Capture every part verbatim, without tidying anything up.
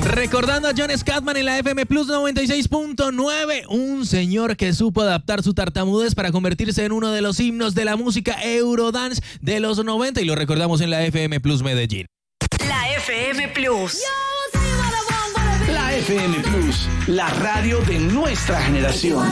Recordando a John Scatman en la F M Plus noventa y seis punto nueve, un señor que supo adaptar su tartamudez para convertirse en uno de los himnos de la música Eurodance de los noventa, y lo recordamos en la F M Plus Medellín. La F M Plus. La F M Plus, la radio de nuestra generación.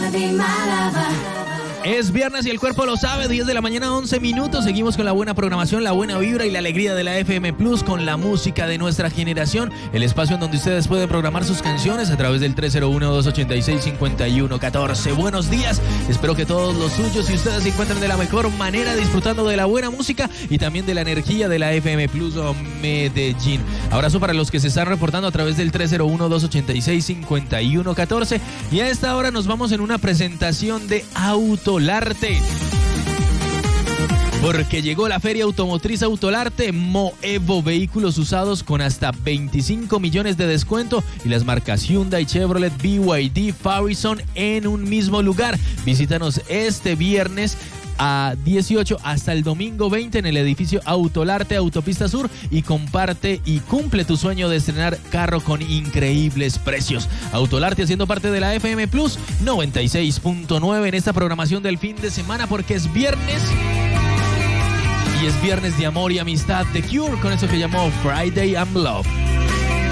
Es viernes y el cuerpo lo sabe, diez de la mañana, once minutos. Seguimos con la buena programación, la buena vibra y la alegría de la F M Plus con la música de nuestra generación. El espacio en donde ustedes pueden programar sus canciones a través del tres cero uno, dos ocho seis, cinco uno uno cuatro. Buenos días, espero que todos los suyos y ustedes se encuentren de la mejor manera, disfrutando de la buena música y también de la energía de la F M Plus Medellín. Abrazo para los que se están reportando a través del tres cero uno, dos ocho seis, cinco uno cuatro. Y a esta hora nos vamos en una presentación de Autolarte. Porque llegó la Feria Automotriz Autolarte, Moevo, vehículos usados con hasta veinticinco millones de descuento y las marcas Hyundai, Chevrolet, B Y D, Farrison en un mismo lugar. Visítanos este viernes a dieciocho hasta el domingo veinte en el edificio Autolarte, Autopista Sur, y comparte y cumple tu sueño de estrenar carro con increíbles precios. Autolarte haciendo parte de la F M Plus noventa y seis punto nueve en esta programación del fin de semana, porque es viernes y es viernes de amor y amistad. The Cure con eso que llamó Friday I'm Love.